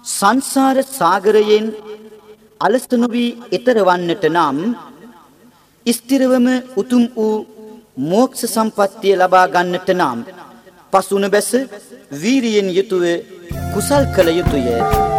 සංසාර සාගරයෙන් අලස නොවි ඈතර වන්නට නම් ස්ථිරවම උතුම් වූ මෝක්ෂ සම්පත්තිය ලබා ගන්නට නම් පසුන බැස වීරියෙන් යුතුව කුසල් කළ යුතුය.